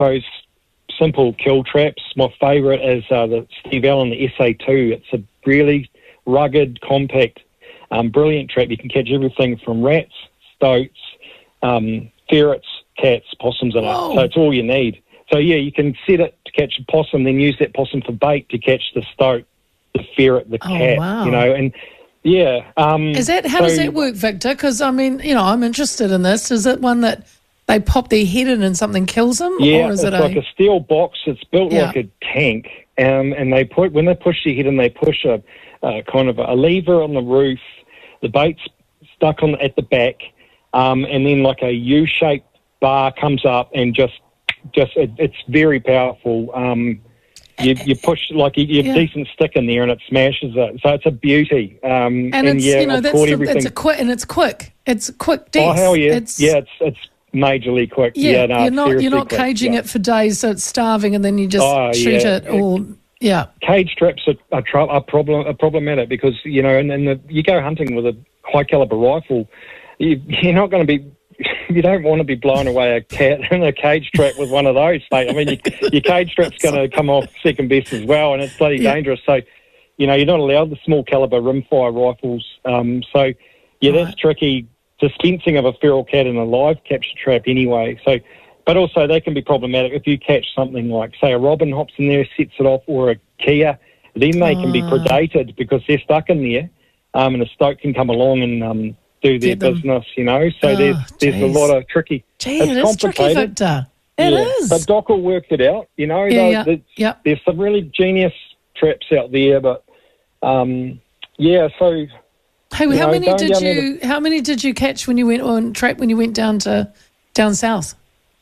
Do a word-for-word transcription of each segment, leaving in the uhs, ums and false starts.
those simple kill traps. My favourite is uh, the Steve Allen, the S A two. It's a really rugged, compact, um, brilliant trap. You can catch everything from rats, stoats, um, ferrets, cats, possums in it. Whoa. So it's all you need. So, yeah, you can set it to catch a possum, then use that possum for bait to catch the stoat, the ferret, the Oh, cat, wow. you know, and... Yeah. Um, Is that how so, does that work, Victor? Because I mean, you know, I'm interested in this. Is it one that they pop their head in and something kills them, Yeah, or is it's it like a, a steel box. It's built Yeah. like a tank, um, and they put when they push their head in, they push a uh, kind of a lever on the roof. The bait's stuck on at the back, um, and then like a U-shaped bar comes up and just just it, it's very powerful. Um, You, you push, like, you, you have Yeah. decent stick in there and it smashes it. So it's a beauty. Um, and, it's yeah, you know I've that's caught the, everything. it's a quick and it's quick. It's a quick death. Oh, hell yeah. It's, yeah, it's it's majorly quick. yeah. Yeah, no, you're not seriously you're not quick, caging yeah. it for days, so it's starving, and then you just Oh, shoot yeah. it. Or yeah, Cage traps are, are, tr- are, problem, are problematic because, you know, and, and the, you go hunting with a high-caliber rifle, you, you're not going to be... You don't want to be blowing away a cat in a cage trap with one of those, mate. I mean, you, your cage trap's going to come off second best as well, and it's bloody Yeah. dangerous. So, you know, you're not allowed the small caliber rimfire rifles. Um, so, yeah, that's Right. tricky. Dispensing of a feral cat in a live capture trap anyway. So, but also they can be problematic if you catch something like, say, a robin hops in there, sets it off, or a kia. Then they can be Ah. predated because they're stuck in there, um, and a stoat can come along and um, do their Get them. business, you know. So Oh, there's there's a geez. lot of tricky. gee, It's it is tricky, complicated. Victor. It yeah. is. But Doc will work it out, you know. Yeah, Though, yeah, there's, yeah. there's some really genius traps out there, but um, yeah. So Hey, you how know, many going did down there you how many did you catch when you went on trap when you went down to down south?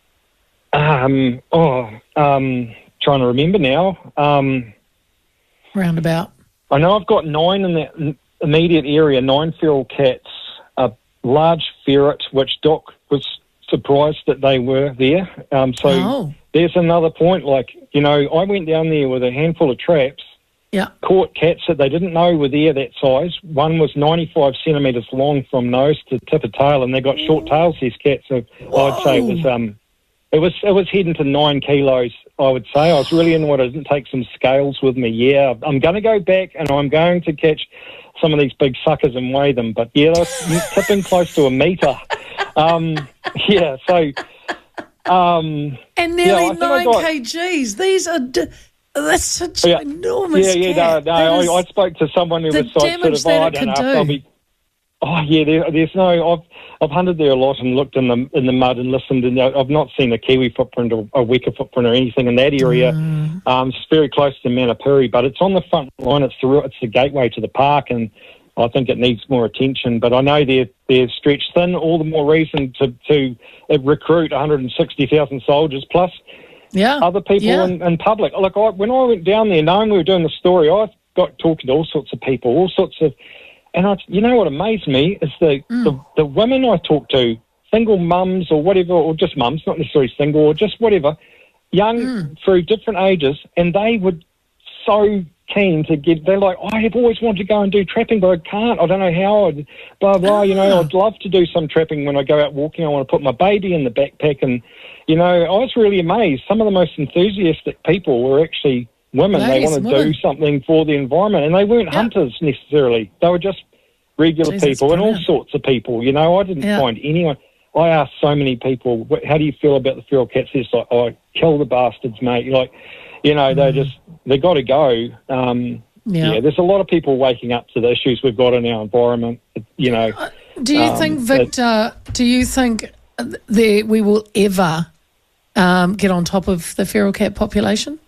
um, oh, um, trying to remember now. Um, Roundabout. I know I've got nine in that n- immediate area. Nine feral cats, a large ferret, which Doc was surprised that they were there. Um, so Oh. there's another point. Like, you know, I went down there with a handful of traps, Yeah. caught cats that they didn't know were there that size. One was ninety-five centimetres long from nose to tip of tail, and they got short tails, these cats. So I'd say it was um, it was it was heading to nine kilos. I would say I was really annoyed I didn't take some scales with me. Yeah, I'm going to go back and I'm going to catch some of these big suckers and weigh them. But yeah, they're tipping close to a metre. Um, yeah, so. Um, And Yeah, I nearly think I nine got- kgs. These are d- that's such Yeah. an enormous Yeah, yeah, cat. no, That no. is- I, I spoke to someone who the was like, sort damage of, that oh, I it don't could know, if do. they'll be. Oh yeah, there, there's no. I've I've hunted there a lot and looked in the in the mud and listened, and I've not seen a kiwi footprint or a weka footprint or anything in that area. Mm. Um, it's very close to Manapuri, but it's on the front line. It's the real, it's the gateway to the park, and I think it needs more attention. But I know they're they're stretched thin. All the more reason to to recruit one hundred sixty thousand soldiers plus yeah, other people yeah. in, in public. Look, I, when I went down there, knowing we were doing the story, I got talking to all sorts of people, all sorts of, and I, you know what amazed me is the, Mm. the the women I talked to, single mums or whatever, or just mums, not necessarily single, or just whatever, young Mm. through different ages, and they were so keen to get. They're like, I have always wanted to go and do trapping, but I can't. I don't know how. I'd, blah blah. You know, Ah. I'd love to do some trapping when I go out walking. I want to put my baby in the backpack, and you know, I was really amazed. Some of the most enthusiastic people were actually women. Ladies they want and to women. do something for the environment, and they weren't Yeah. hunters necessarily. They were just regular Jeez, that's people and all brilliant. sorts of people. You know, I didn't Yeah. find anyone. I asked so many people, "What- how do you feel about the feral cats? It's like, oh, kill the bastards, mate. You're like, you know, they just, they got to go. Um, Yeah. yeah. There's a lot of people waking up to the issues we've got in our environment, you know. Do you Um, think, but- Victor? Do you think there we will ever um, get on top of the feral cat population?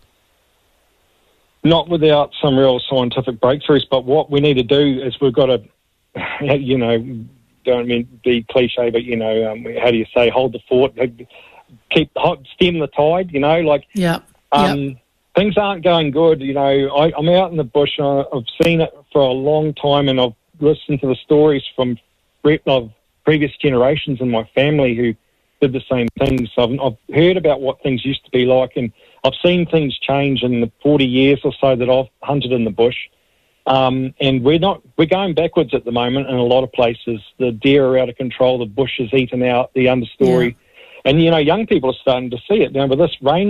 Not without some real scientific breakthroughs, but what we need to do is we've got to, you know, don't mean be cliche, but, you know, um, how do you say, hold the fort, keep, stem the tide, you know, like, Yeah. um, yeah. things aren't going good. You know, I, I'm out in the bush and I, I've seen it for a long time, and I've listened to the stories from pre- of previous generations in my family who did the same things. I've, I've heard about what things used to be like, and I've seen things change in the forty years or so that I've hunted in the bush. Um, and we're not, we're going backwards at the moment in a lot of places. The deer are out of control, the bush is eaten out, the understory. And, you know, young people are starting to see it. Now, with this rain